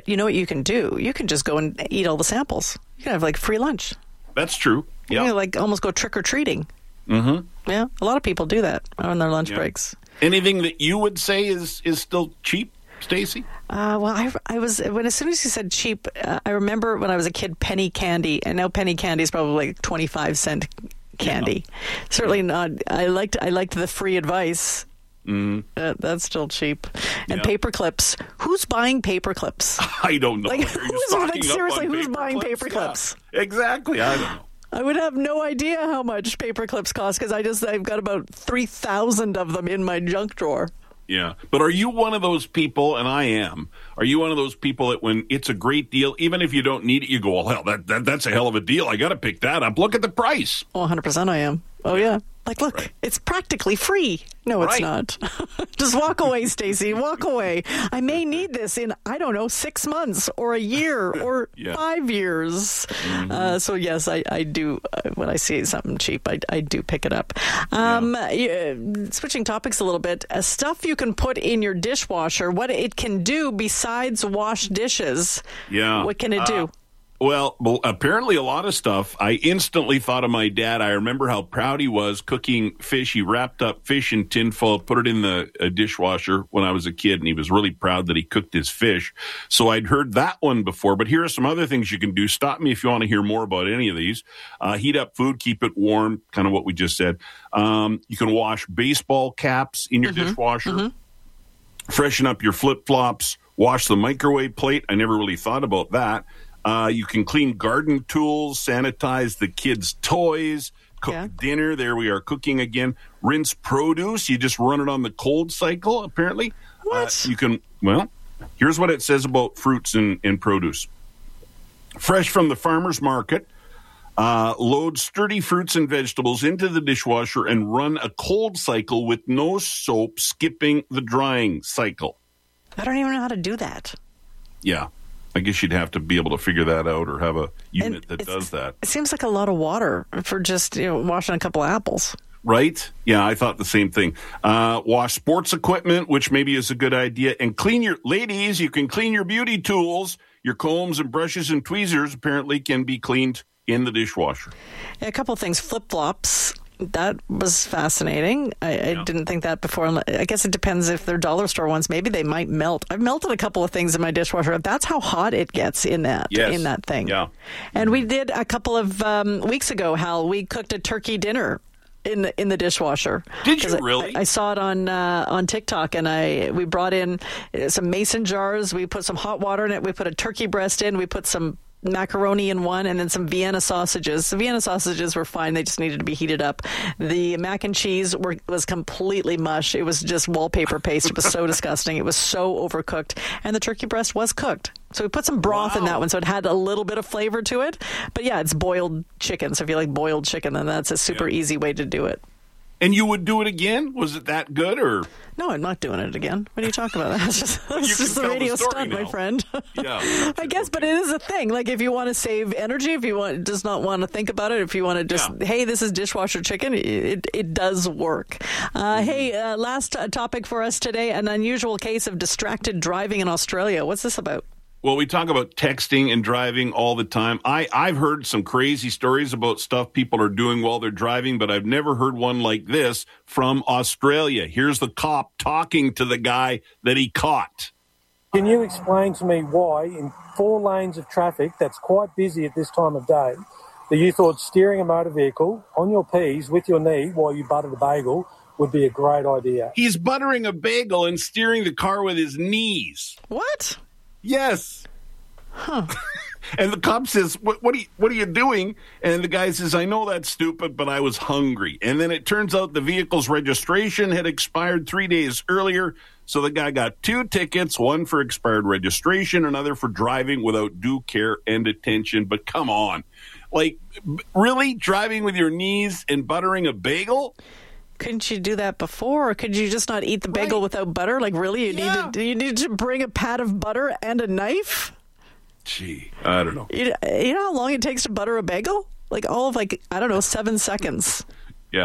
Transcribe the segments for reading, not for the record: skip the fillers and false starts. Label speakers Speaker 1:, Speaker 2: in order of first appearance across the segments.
Speaker 1: But you know what you can do? You can just go and eat all the samples. You can have like free lunch.
Speaker 2: That's true.
Speaker 1: Yeah. You can like almost go trick-or-treating.
Speaker 2: Mm-hmm.
Speaker 1: Yeah, a lot of people do that on their lunch breaks.
Speaker 2: Anything that you would say is still cheap, Stacey?
Speaker 1: Well, I was as soon as you said cheap, I remember when I was a kid, penny candy, and now penny candy is probably like 25-cent candy. Yeah. Certainly not. I liked the free advice. That's still cheap. And paper clips. Who's buying paper clips?
Speaker 2: I don't know.
Speaker 1: Like, seriously, who's buying paper clips?
Speaker 2: Yeah, exactly. I don't know.
Speaker 1: I would have no idea how much paper clips cost because I've got about 3,000 of them in my junk drawer.
Speaker 2: Yeah. But are you one of those people, and I am, are you one of those people that when it's a great deal, even if you don't need it, you go, well, hell, that's a hell of a deal. I got to pick that up. Look at the price.
Speaker 1: Oh, 100% I am. Oh, yeah. Like, look, It's practically free. No, it's not. Just walk away, Stacey. Walk away. I may need this in, 6 months or a year or 5 years. Mm-hmm. So, yes, I do. When I see something cheap, I do pick it up. Switching topics a little bit, stuff you can put in your dishwasher, what it can do besides wash dishes.
Speaker 2: Yeah.
Speaker 1: What can it do?
Speaker 2: Well, apparently a lot of stuff. I instantly thought of my dad. I remember how proud he was cooking fish. He wrapped up fish in tinfoil, put it in the dishwasher when I was a kid, and he was really proud that he cooked his fish. So I'd heard that one before, but here are some other things you can do. Stop me if you want to hear more about any of these. Heat up food, keep it warm, kind of what we just said. You can wash baseball caps in your dishwasher. Mm-hmm. Freshen up your flip-flops. Wash the microwave plate. I never really thought about that. You can clean garden tools, sanitize the kids' toys, cook dinner. There we are cooking again. Rinse produce. You just run it on the cold cycle, apparently.
Speaker 1: What?
Speaker 2: Here's what it says about fruits and produce. Fresh from the farmer's market, load sturdy fruits and vegetables into the dishwasher and run a cold cycle with no soap, skipping the drying cycle.
Speaker 1: I don't even know how to do that.
Speaker 2: Yeah. I guess you'd have to be able to figure that out or have a unit that does that.
Speaker 1: It seems like a lot of water for just washing a couple of apples.
Speaker 2: Right? Yeah, I thought the same thing. Wash sports equipment, which maybe is a good idea. And ladies, you can clean your beauty tools. Your combs and brushes and tweezers apparently can be cleaned in the dishwasher.
Speaker 1: Yeah, a couple of things. Flip-flops. That was fascinating. I didn't think that before. I guess it depends if they're dollar store ones. Maybe they might melt. I've melted a couple of things in my dishwasher. That's how hot it gets in that thing. Yeah. And we did a couple of weeks ago, Hal. We cooked a turkey dinner in the dishwasher.
Speaker 2: Did you really?
Speaker 1: I saw it on TikTok, and we brought in some mason jars. We put some hot water in it. We put a turkey breast in. We put some macaroni in one, and then some Vienna sausages. The Vienna sausages were fine. They just needed to be heated up. The mac and cheese was completely mush. It was just wallpaper paste. It was so disgusting. It was so overcooked. And the turkey breast was cooked. So we put some broth in that one, so it had a little bit of flavor to it. But yeah, it's boiled chicken. So if you like boiled chicken, then that's a super easy way to do it.
Speaker 2: And you would do it again? Was it that good, or?
Speaker 1: No, I'm not doing it again. What are you talking about? That's just the radio stunt, my friend.
Speaker 2: Yeah,
Speaker 1: I guess, but it is a thing. Like, if you want to save energy, if you just not want to think about it, if you want to just, hey, this is dishwasher chicken, it does work. Hey, last topic for us today, an unusual case of distracted driving in Australia. What's this about?
Speaker 2: Well, we talk about texting and driving all the time. I've heard some crazy stories about stuff people are doing while they're driving, but I've never heard one like this from Australia. Here's the cop talking to the guy that he caught.
Speaker 3: Can you explain to me why in 4 lanes of traffic that's quite busy at this time of day that you thought steering a motor vehicle on your P's with your knee while you buttered a bagel would be a great idea?
Speaker 2: He's buttering a bagel and steering the car with his knees.
Speaker 1: What?
Speaker 2: Yes.
Speaker 1: Huh.
Speaker 2: And the cop says, what are you doing? And the guy says, I know that's stupid, but I was hungry. And then it turns out the vehicle's registration had expired 3 days earlier. So the guy got 2 tickets, one for expired registration, another for driving without due care and attention. But come on. Like, really? Driving with your knees and buttering a bagel?
Speaker 1: Couldn't you do that before, or could you just not eat the bagel without butter? Like, really? You need to bring a pat of butter and a knife?
Speaker 2: Gee, I don't know.
Speaker 1: You know how long it takes to butter a bagel? Like, all of 7 seconds.
Speaker 2: Yeah.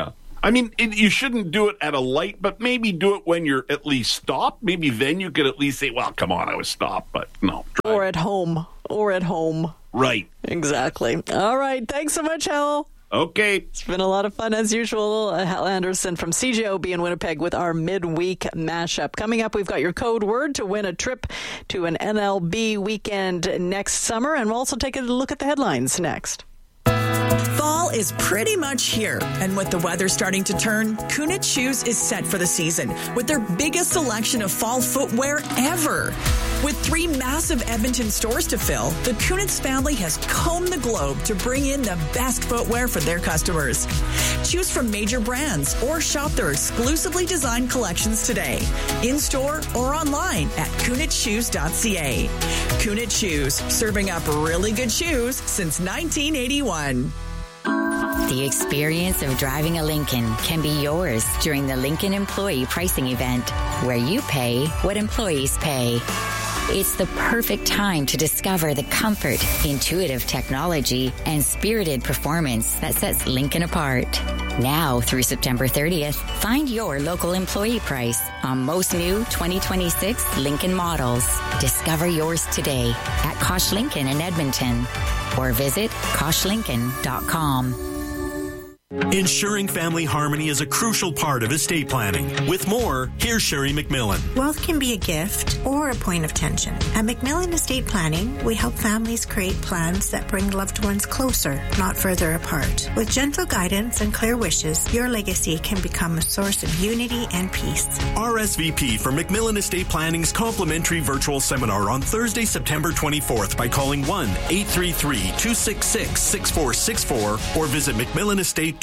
Speaker 2: I mean, you shouldn't do it at a light, but maybe do it when you're at least stopped. Maybe then you could at least say, well, come on, I was stopped, but no.
Speaker 1: Or at home.
Speaker 2: Right.
Speaker 1: Exactly. All right. Thanks so much, Hal.
Speaker 2: Okay.
Speaker 1: It's been a lot of fun as usual. Hal Anderson from CJOB in Winnipeg with our midweek mashup. Coming up, we've got your code word to win a trip to an MLB weekend next summer, and we'll also take a look at the headlines next.
Speaker 4: Fall is pretty much here, and with the weather starting to turn, Kunitz Shoes is set for the season with their biggest selection of fall footwear ever. With 3 massive Edmonton stores to fill, the Kunitz family has combed the globe to bring in the best footwear for their customers. Choose from major brands or shop their exclusively designed collections today, in-store or online at kunitzshoes.ca. Kunitz Shoes, serving up really good shoes since 1981.
Speaker 5: The experience of driving a Lincoln can be yours during the Lincoln Employee Pricing Event, where you pay what employees pay. It's the perfect time to discover the comfort, intuitive technology, and spirited performance that sets Lincoln apart. Now through September 30th, find your local employee price on most new 2026 Lincoln models. Discover yours today at Kosh Lincoln in Edmonton or visit KoshLincoln.com.
Speaker 6: Ensuring family harmony is a crucial part of estate planning. With more, here's Sherry McMillan.
Speaker 7: Wealth can be a gift or a point of tension. At McMillan Estate Planning, we help families create plans that bring loved ones closer, not further apart. With gentle guidance and clear wishes, your legacy can become a source of unity and peace.
Speaker 6: RSVP for McMillan Estate Planning's complimentary virtual seminar on Thursday, September 24th by calling 1-833-266-6464 or visit McMillanestate.com.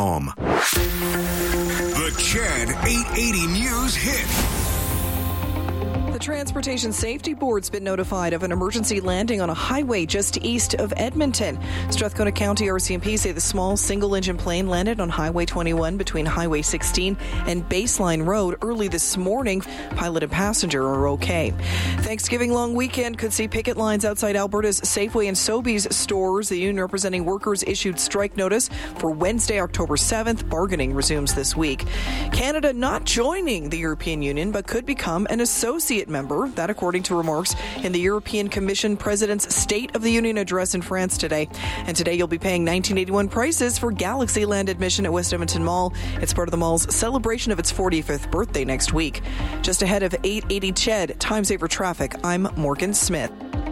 Speaker 8: The CHED 880 News Hit.
Speaker 9: The Transportation Safety Board's been notified of an emergency landing on a highway just east of Edmonton. Strathcona County RCMP say the small single-engine plane landed on Highway 21 between Highway 16 and Baseline Road early this morning. Pilot and passenger are okay. Thanksgiving long weekend could see picket lines outside Alberta's Safeway and Sobeys stores. The union representing workers issued strike notice for Wednesday, October 7th. Bargaining resumes this week. Canada not joining the European Union but could become an associate member. That according to remarks in the European Commission President's State of the Union address in France today. And today you'll be paying 1981 prices for Galaxyland admission at West Edmonton Mall. It's part of the mall's celebration of its 45th birthday next week. Just ahead of 880 CHED, Time Saver Traffic, I'm Morgan Smith.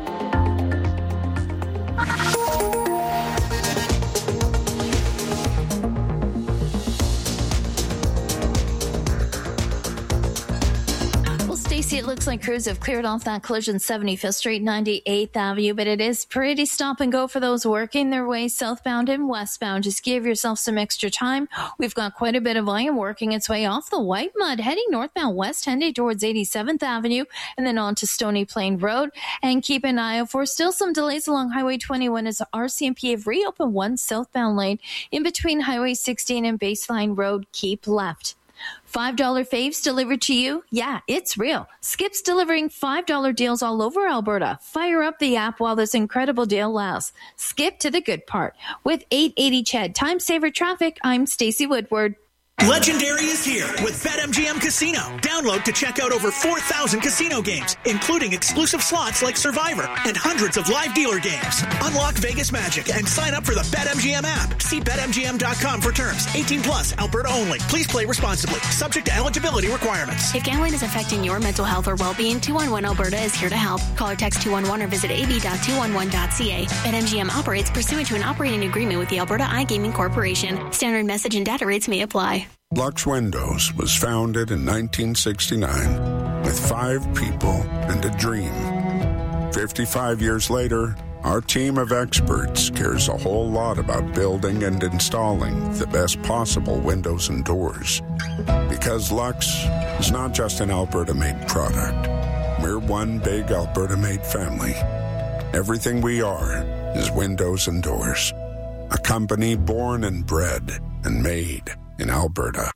Speaker 10: It looks like crews have cleared off that collision 75th Street, 98th Avenue, but it is pretty stop and go for those working their way southbound and westbound. Just give yourself some extra time. We've got quite a bit of volume working its way off the White Mud, heading northbound West Henday towards 87th Avenue and then on to Stony Plain Road. And keep an eye out for still some delays along Highway 21 as RCMP have reopened one southbound lane in between Highway 16 and Baseline Road. Keep left. $5 faves delivered to you? Yeah, it's real. Skip's delivering $5 deals all over Alberta. Fire up the app while this incredible deal lasts. Skip to the good part. With 880 CHED Time Saver Traffic, I'm Stacey Woodward.
Speaker 11: Legendary is here with BetMGM Casino. Download to check out over 4,000 casino games, including exclusive slots like Survivor and hundreds of live dealer games. Unlock Vegas magic and sign up for the BetMGM app. See BetMGM.com for terms. 18 plus, Alberta only. Please play responsibly. Subject to eligibility requirements.
Speaker 12: If gambling is affecting your mental health or well-being, 211 Alberta is here to help. Call or text 211 or visit ab.211.ca. BetMGM operates pursuant to an operating agreement with the Alberta iGaming Corporation. Standard message and data rates may apply.
Speaker 13: Lux Windows was founded in 1969 with 5 people and a dream. 55 years later, our team of experts cares a whole lot about building and installing the best possible windows and doors. Because Lux is not just an Alberta-made product. We're one big Alberta-made family. Everything we are is windows and doors. A company born and bred and made in Alberta.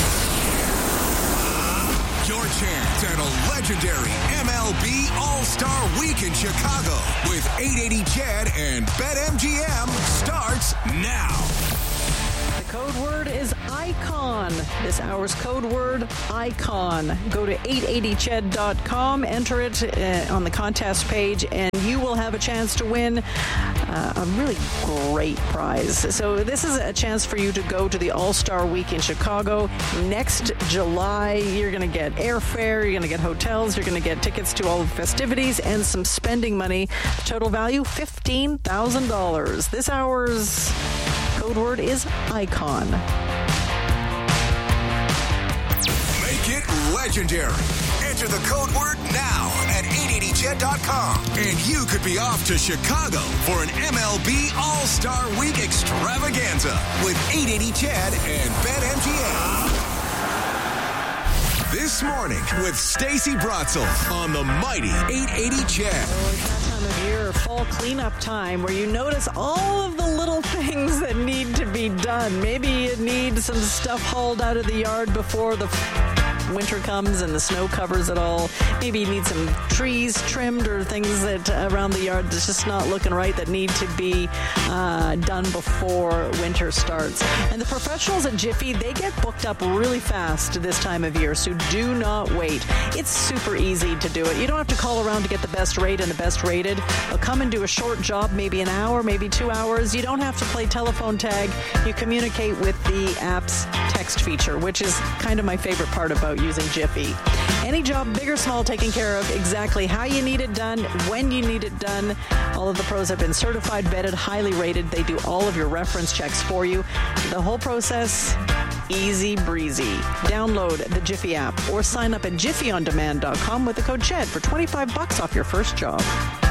Speaker 8: Your chance at a legendary MLB All-Star Week in Chicago with 880 CHED and BetMGM starts now.
Speaker 9: The
Speaker 1: Code word is icon. This hour's code word, icon. Go to 880ched.com, enter it on the contest page, and you will have a chance to win a really great prize. So this is a chance for you to go to the All-Star Week in Chicago next July. You're going to get airfare, you're going to get hotels, you're going to get tickets to all the festivities and some spending money. Total value, $15,000. This hour's code word is icon.
Speaker 8: Make it legendary. Enter the code word now at 880ched.com. And you could be off to Chicago for an MLB All-Star Week extravaganza with 880ched and BetMGM. This morning with Stacey Bratzel on the mighty 880ched.
Speaker 1: Time of year, fall cleanup time, where you notice all of the little things that need to be done. Maybe you need some stuff hauled out of the yard before the winter comes and the snow covers it all. Maybe you need some trees trimmed or things that around the yard that's just not looking right that need to be done before winter starts. And the professionals at Jiffy, they get booked up really fast this time of year, so do not wait. It's super easy to do it. You don't have to call around to get the best rate and the best rated. They'll come and do a short job, maybe an hour, maybe 2 hours. You don't have to play telephone tag. You communicate with the app's text feature, which is kind of my favorite part about using Jiffy. Any job, big or small, taken care of exactly how you need it done, when you need it done. All of the pros have been certified, vetted, highly rated. They do all of your reference checks for you. The whole process, easy breezy. Download the Jiffy app or sign up at jiffyondemand.com with the code CHED for $25 off your first job.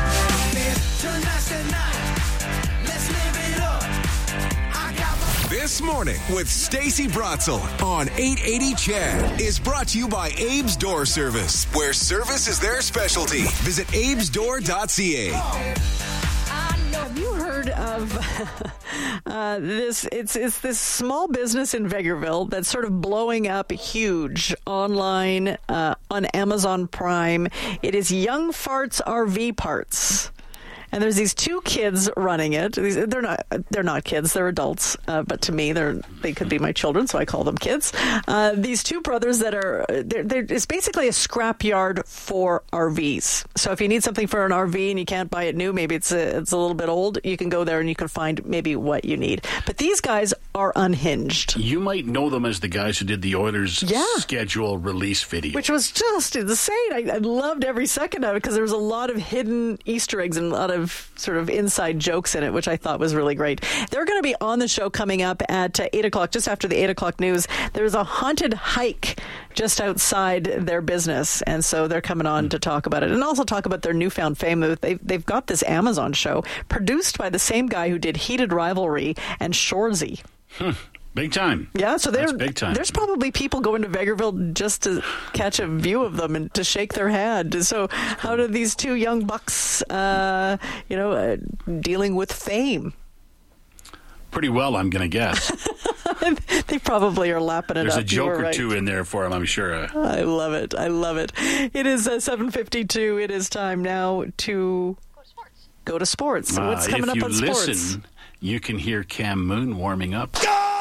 Speaker 8: This morning with Stacey Bratzel on 880 CHED is brought to you by Abe's Door Service, where service is their specialty. Visit abesdoor.ca.
Speaker 1: Have you heard of this? It's this small business in Vegreville that's sort of blowing up huge online on Amazon Prime. It is Young Farts RV Parts. And there's these two kids running it. They're not kids. They're adults. But to me, they could be my children, so I call them kids. These two brothers that it's basically a scrapyard for RVs. So if you need something for an RV and you can't buy it new, maybe it's a little bit old, you can go there and you can find maybe what you need. But these guys are unhinged.
Speaker 14: You might know them as the guys who did the Oilers schedule release video, which
Speaker 1: was just insane. I loved every second of it because there was a lot of hidden Easter eggs and a lot of sort of inside jokes in it, which I thought was really great. They're going to be on the show coming up at 8 o'clock, just after the 8 o'clock news. There's a haunted hike just outside their business, and so they're coming on to talk about it and also talk about their newfound fame. They've got this Amazon show produced by the same guy who did Heated Rivalry and Shoresy.
Speaker 14: Big time.
Speaker 1: Yeah, so
Speaker 14: That's big time.
Speaker 1: There's probably people going to Vegreville just to catch a view of them and to shake their hand. So how do these two young bucks, dealing with fame?
Speaker 14: Pretty well, I'm going to guess.
Speaker 1: They probably are lapping it
Speaker 14: There's
Speaker 1: up.
Speaker 14: There's a joke or two in there for them, I'm sure.
Speaker 1: I love it. It is 7:52. It is time now to go to sports. What's coming up on sports?
Speaker 14: If you listen, you can hear Cam Moon warming up.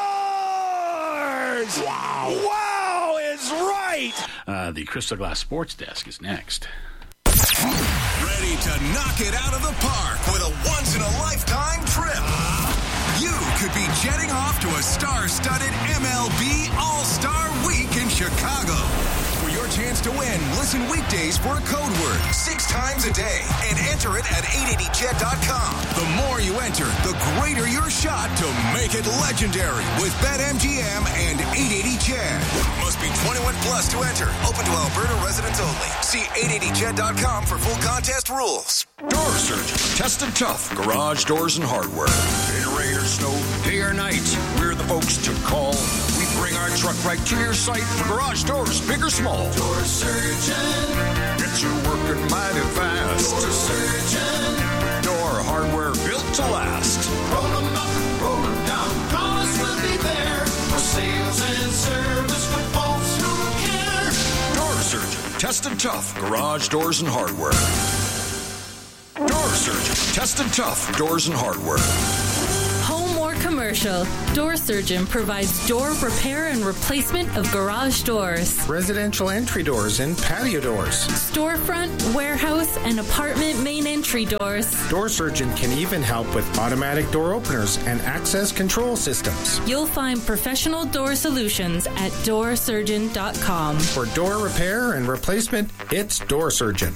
Speaker 8: Wow is right.
Speaker 14: The Crystal Glass Sports Desk is next.
Speaker 8: Ready to knock it out of the park with a once-in-a-lifetime trip. You could be jetting off to a star-studded MLB All-Star Week in Chicago. For your chance to win, listen weekdays for a code word 6 times a day and enter it at 880ched.com. The more you enter, the greater your shot to make it legendary with BetMGM and 880ched. Must be 21 plus to enter. Open to Alberta residents only. See 880ched.com for full contest rules.
Speaker 15: Door Surgeon. Tested tough. Garage doors and hardware. In rain or snow, day or night, we're the folks to call. We bring our truck right to your site for garage doors, big or small. Door Surgeon. Get you working mighty fast. Door Surgeon. Door hardware built to last. Roll them up, roll them down. Promise we'll be there for sales and service for folks who care. Door Surgeon. Tested tough. Garage doors and hardware. Door Surgeon. Tested tough. Doors and hardware.
Speaker 1: Homework
Speaker 16: Commercial. Door Surgeon provides door repair and replacement of garage doors,
Speaker 17: residential entry doors and patio doors,
Speaker 16: storefront, warehouse, and apartment main entry doors.
Speaker 17: Door Surgeon can even help with automatic door openers and access control systems.
Speaker 16: You'll find professional door solutions at doorsurgeon.com.
Speaker 17: For door repair and replacement, it's Door Surgeon.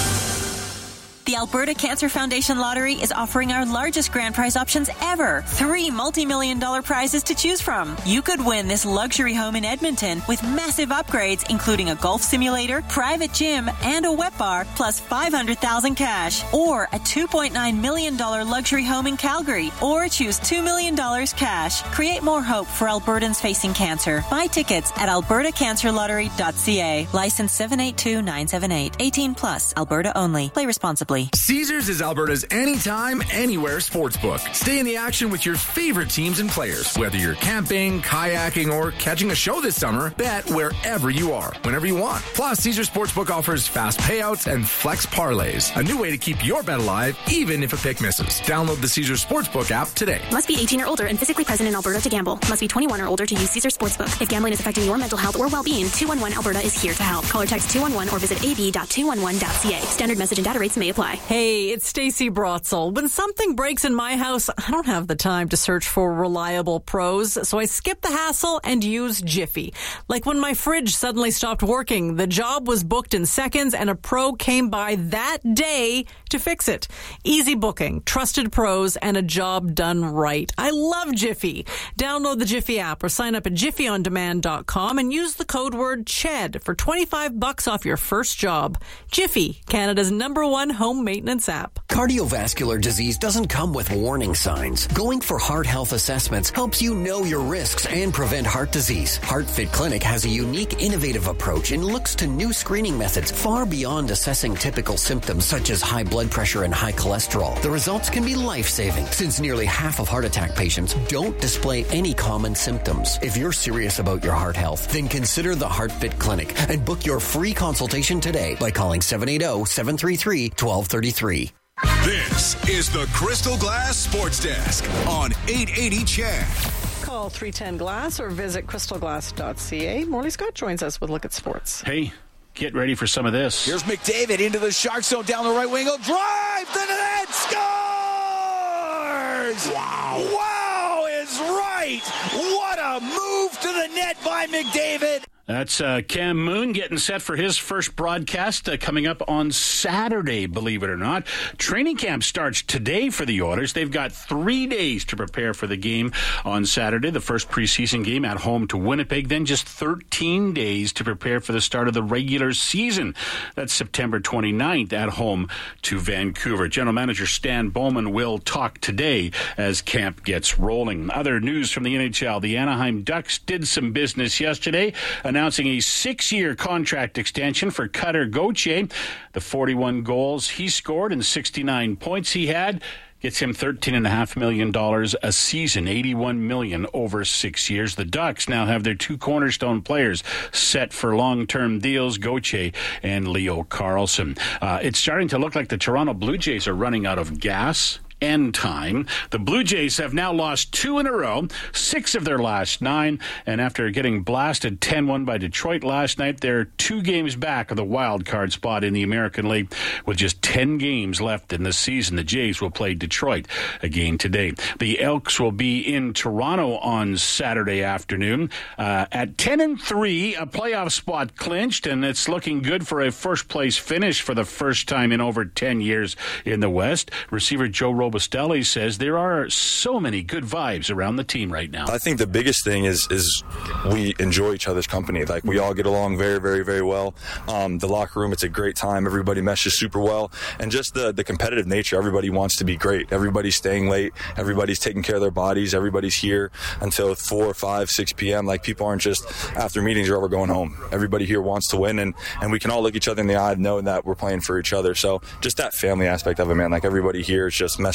Speaker 18: The Alberta Cancer Foundation Lottery is offering our largest grand prize options ever. 3 multi-million-dollar prizes to choose from. You could win this luxury home in Edmonton with massive upgrades, including a golf simulator, private gym, and a wet bar, plus $500,000 cash. Or a $2.9 million luxury home in Calgary. Or choose $2 million cash. Create more hope for Albertans facing cancer. Buy tickets at albertacancerlottery.ca. License 782978. 18 plus. Alberta only. Play responsibly.
Speaker 19: Caesars is Alberta's anytime, anywhere sportsbook. Stay in the action with your favorite teams and players. Whether you're camping, kayaking, or catching a show this summer, bet wherever you are, whenever you want. Plus, Caesars Sportsbook offers fast payouts and flex parlays. A new way to keep your bet alive, even if a pick misses. Download the Caesars Sportsbook app today.
Speaker 12: Must be 18 or older and physically present in Alberta to gamble. Must be 21 or older to use Caesars Sportsbook. If gambling is affecting your mental health or well-being, 211 Alberta is here to help. Call or text 211 or visit ab.211.ca. Standard message and data rates may apply.
Speaker 1: Hey, it's Stacey Brotzel. When something breaks in my house, I don't have the time to search for reliable pros, so I skip the hassle and use Jiffy. Like when my fridge suddenly stopped working, the job was booked in seconds and a pro came by that day to fix it. Easy booking, trusted pros, and a job done right. I love Jiffy. Download the Jiffy app or sign up at jiffyondemand.com and use the code word CHED for $25 off your first job. Jiffy, Canada's #1 home maintenance app.
Speaker 20: Cardiovascular disease doesn't come with warning signs. Going for heart health assessments helps you know your risks and prevent heart disease. HeartFit Clinic has a unique, innovative approach and looks to new screening methods far beyond assessing typical symptoms such as high blood pressure and high cholesterol. The results can be life-saving since nearly half of heart attack patients don't display any common symptoms. If you're serious about your heart health, then consider the HeartFit Clinic and book your free consultation today by calling 780-733-1233.
Speaker 8: This is the Crystal Glass Sports Desk on 880 CHED.
Speaker 1: Call 310-GLASS or visit crystalglass.ca. Morley Scott joins us with Look at Sports.
Speaker 14: Hey, get ready for some of this.
Speaker 21: Here's McDavid into the Shark zone down the right wing. He'll drive to the net. Scores! Wow is right. What a move to the net by McDavid.
Speaker 14: That's Cam Moon getting set for his first broadcast coming up on Saturday, believe it or not. Training camp starts today for the Oilers. They've got 3 days to prepare for the game on Saturday, the first preseason game at home to Winnipeg, then just 13 days to prepare for the start of the regular season. That's September 29th at home to Vancouver. General Manager Stan Bowman will talk today as camp gets rolling. Other news from the NHL, the Anaheim Ducks did some business yesterday, announcing a 6-year contract extension for Cutter Gauthier. The 41 goals he scored and 69 points he had gets him $13.5 million a season, $81 million over 6 years. The Ducks now have their 2 cornerstone players set for long-term deals, Gauthier and Leo Carlsson. It's starting to look like the Toronto Blue Jays are running out of gas end time. The Blue Jays have now lost 2 in a row, 6 of their last 9, and after getting blasted 10-1 by Detroit last night, they're 2 games back of the wild card spot in the American League. With just 10 games left in the season, the Jays will play Detroit again today. The Elks will be in Toronto on Saturday afternoon. At 10-3, a playoff spot clinched, and it's looking good for a first-place finish for the first time in over 10 years in the West. Receiver Joe Robustelli says there are so many good vibes around the team right now.
Speaker 22: I think the biggest thing is we enjoy each other's company. Like, we all get along very, very, very well. The locker room, it's a great time. Everybody meshes super well. And just the competitive nature, everybody wants to be great. Everybody's staying late. Everybody's taking care of their bodies. Everybody's here until 4, 5, 6 p.m. Like, people aren't just after meetings or we're going home. Everybody here wants to win, and we can all look each other in the eye knowing that we're playing for each other. So just that family aspect of it, man. Like, everybody here is just meshing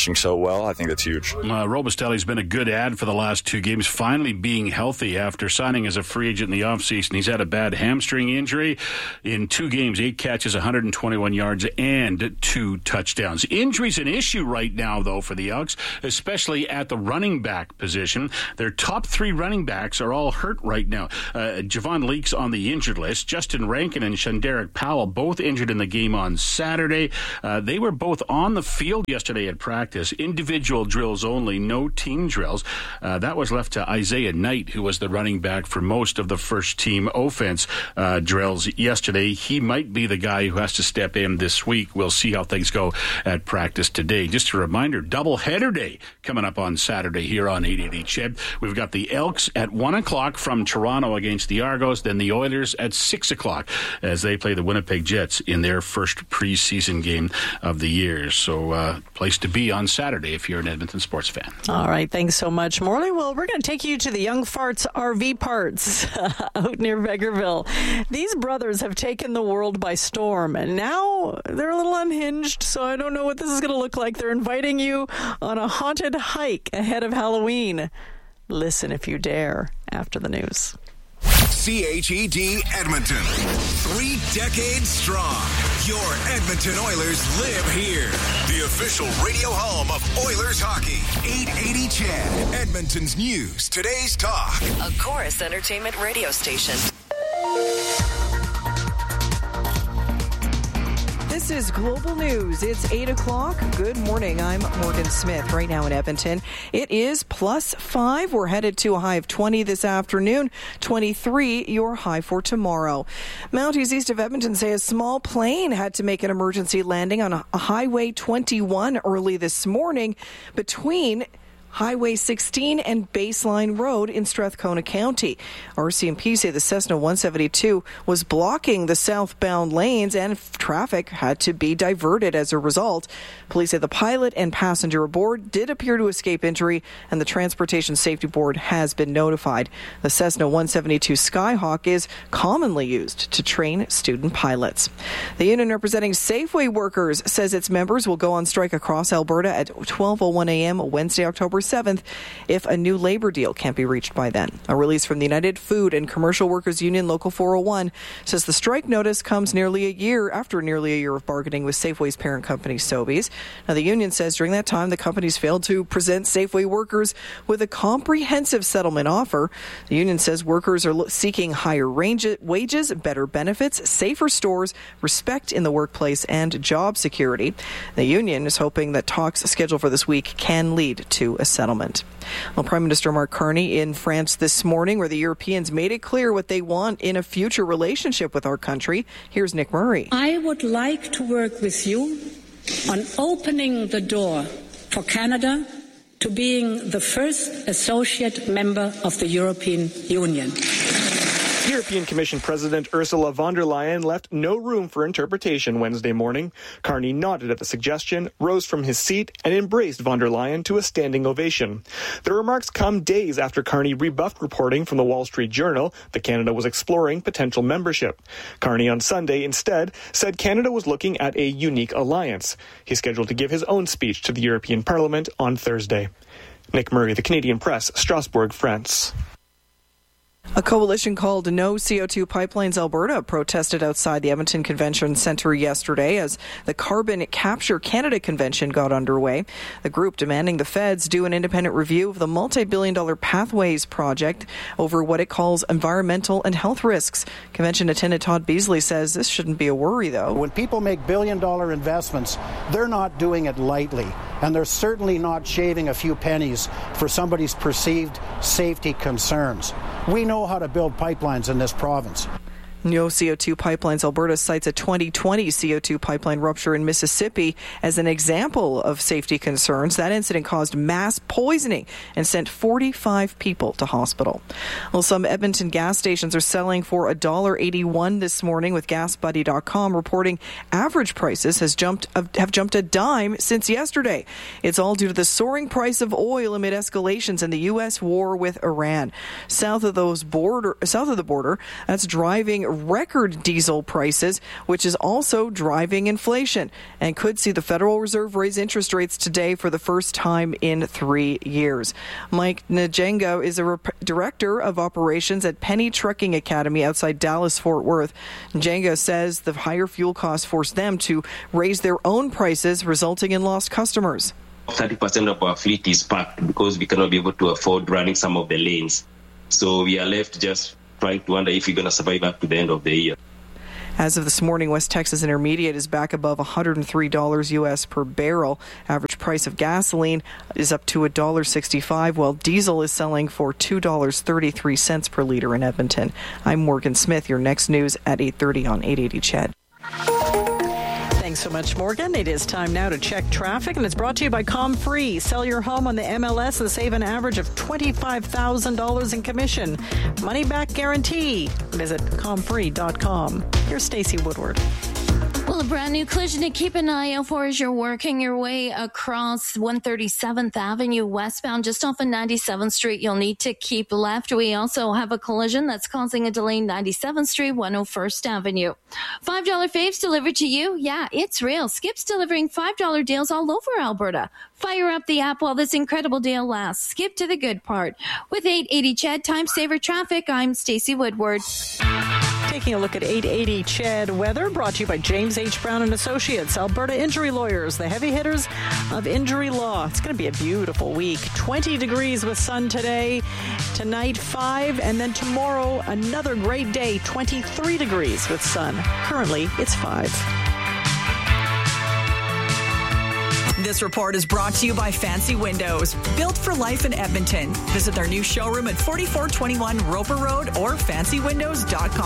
Speaker 22: meshing so well. I think that's huge.
Speaker 14: Robustelli's been a good ad for the last 2 games, finally being healthy after signing as a free agent in the offseason. He's had a bad hamstring injury. In 2 games, 8 catches, 121 yards, and 2 touchdowns. Injury's an issue right now, though, for the Elks, especially at the running back position. Their top 3 running backs are all hurt right now. Javon Leake's on the injured list. Justin Rankin and Shanderick Powell both injured in the game on Saturday. They were both on the field yesterday at practice. Individual drills only, no team drills. That was left to Isaiah Knight, who was the running back for most of the first-team offense drills yesterday. He might be the guy who has to step in this week. We'll see how things go at practice today. Just a reminder, doubleheader day coming up on Saturday here on 880 CHED. We've got the Elks at 1 o'clock from Toronto against the Argos, then the Oilers at 6 o'clock as they play the Winnipeg Jets in their first preseason game of the year. So, place to be on Saturday if you're an Edmonton sports fan.
Speaker 1: All right, thanks so much, Morley. Well, we're going to take you to the Young Farts RV Parts out near Vegreville. These brothers have taken the world by storm, and now they're a little unhinged, so I don't know what this is going to look like. They're inviting you on a haunted hike ahead of Halloween. Listen if you dare after the news.
Speaker 8: CHED Edmonton. 3 decades strong. Your Edmonton Oilers live here. The official radio home of Oilers hockey. 880 CHED. Edmonton's news. Today's talk.
Speaker 2: A Chorus Entertainment radio station.
Speaker 9: This is Global News. It's 8 o'clock. Good morning. I'm Morgan Smith. Right now in Edmonton, it is +5. We're headed to a high of 20 this afternoon. 23, your high for tomorrow. Mounties east of Edmonton say a small plane had to make an emergency landing on a Highway 21 early this morning between Highway 16 and Baseline Road in Strathcona County. RCMP say the Cessna 172 was blocking the southbound lanes and traffic had to be diverted as a result. Police say the pilot and passenger aboard did appear to escape injury, and the Transportation Safety Board has been notified. The Cessna 172 Skyhawk is commonly used to train student pilots. The union representing Safeway workers says its members will go on strike across Alberta at 12:01 a.m. Wednesday, October 7th if a new labor deal can't be reached by then. A release from the United Food and Commercial Workers Union Local 401 says the strike notice comes nearly a year of bargaining with Safeway's parent company Sobeys. Now the union says during that time the companies failed to present Safeway workers with a comprehensive settlement offer. The union says workers are seeking higher wages, better benefits, safer stores, respect in the workplace, and job security. The union is hoping that talks scheduled for this week can lead to a settlement. Well, Prime Minister Mark Carney in France this morning, where the Europeans made it clear what they want in a future relationship with our country. Here's Nick Murray.
Speaker 3: I would like to work with you on opening the door for Canada to being the first associate member of the European Union.
Speaker 23: European Commission President Ursula von der Leyen left no room for interpretation Wednesday morning. Carney nodded at the suggestion, rose from his seat, and embraced von der Leyen to a standing ovation. The remarks come days after Carney rebuffed reporting from the Wall Street Journal that Canada was exploring potential membership. Carney on Sunday instead said Canada was looking at a unique alliance. He's scheduled to give his own speech to the European Parliament on Thursday. Nick Murray, The Canadian Press, Strasbourg, France.
Speaker 9: A coalition called No CO2 Pipelines Alberta protested outside the Edmonton Convention Centre yesterday as the Carbon Capture Canada Convention got underway. The group demanding the feds do an independent review of the multi-billion-dollar Pathways project over what it calls environmental and health risks. Convention attendant Todd Beasley says this shouldn't be a worry, though.
Speaker 24: When people make billion-dollar investments, they're not doing it lightly, and they're certainly not shaving a few pennies for somebody's perceived safety concerns. We know how to build pipelines in this province.
Speaker 9: No CO2 Pipelines Alberta cites a 2020 CO2 pipeline rupture in Mississippi as an example of safety concerns. That incident caused mass poisoning and sent 45 people to hospital. Well, some Edmonton gas stations are selling for $1.81 this morning, with GasBuddy.com reporting average prices have jumped a dime since yesterday. It's all due to the soaring price of oil amid escalations in the U.S. war with Iran. South of the border, that's driving record diesel prices, which is also driving inflation, and could see the Federal Reserve raise interest rates today for the first time in 3 years. Mike Njenga is a director of operations at Penny Trucking Academy outside Dallas-Fort Worth. Njenga says the higher fuel costs forced them to raise their own prices, resulting in lost customers.
Speaker 4: 30% of our fleet is parked because we cannot be able to afford running some of the lanes. So we are left just trying to wonder if we're going to survive up to the end of the year.
Speaker 9: As of this morning, West Texas Intermediate is back above $103 U.S. per barrel. Average price of gasoline is up to $1.65, while diesel is selling for $2.33 per liter in Edmonton. I'm Morgan Smith. Your next news at 8:30 on 880 CHED.
Speaker 1: Thanks so much, Morgan. It is time now to check traffic, and it's brought to you by ComFree. Sell your home on the MLS and save an average of $25,000 in commission. Money back guarantee. Visit comfree.com. Here's Stacey Woodward.
Speaker 10: Well, a brand new collision to keep an eye out for as you're working your way across 137th Avenue westbound, just off of 97th Street. You'll need to keep left. We also have a collision that's causing a delay 97th Street, 101st Avenue. $5 faves delivered to you. Yeah, it's real. Skip's delivering $5 deals all over Alberta. Fire up the app while this incredible deal lasts. Skip to the good part. With 880 CHED Time Saver Traffic, I'm Stacey Woodward.
Speaker 1: Taking a look at 880 CHED weather, brought to you by James H. Brown and Associates, Alberta Injury Lawyers, the heavy hitters of injury law. It's going to be a beautiful week. 20 degrees with sun today, tonight 5, and then tomorrow another great day, 23 degrees with sun. Currently, it's 5.
Speaker 5: This report is brought to you by Fancy Windows, built for life in Edmonton. Visit their new showroom at 4421 Roper Road or fancywindows.com.